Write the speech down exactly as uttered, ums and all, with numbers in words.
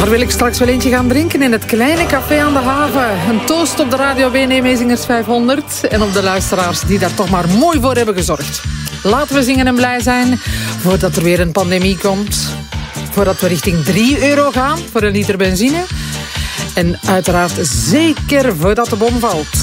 Daar wil ik straks wel eentje gaan drinken in het kleine café aan de haven. Een toast op de Radio B N Meezingers vijfhonderd en op de luisteraars die daar toch maar mooi voor hebben gezorgd. Laten we zingen en blij zijn voordat er weer een pandemie komt. Voordat we richting drie euro gaan voor een liter benzine. En uiteraard zeker voordat de bom valt.